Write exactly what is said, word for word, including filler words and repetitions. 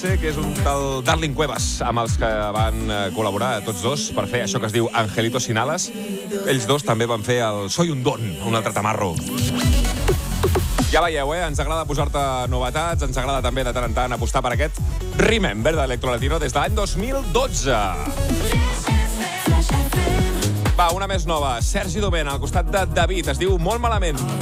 José, que és un tal Darling Cuevas, amb els que van col·laborar tots dos per fer això que es diu Angelito Sin Alas. Ells dos també van fer el Soy un Don, un altre tamarro. Ja veieu, eh? Ens agrada posar-te novetats, ens agrada també de tant en tant apostar per aquest Remember d'Electrolatino des de l'any dos mil dotze. Va, una més nova. Sergi Domènech, al costat de David. Es diu Molt malament.